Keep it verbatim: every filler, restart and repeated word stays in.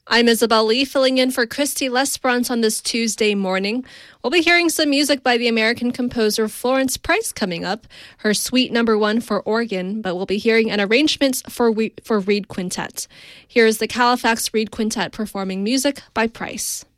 I'm Isabel Lee, filling in for Christy Lesperance on this Tuesday morning. We'll be hearing some music by the American composer Florence Price coming up, her Suite Number One for organ, but we'll be hearing an arrangements for we- for Reed Quintet. Here's the Halifax Reed Quintet performing music by Price.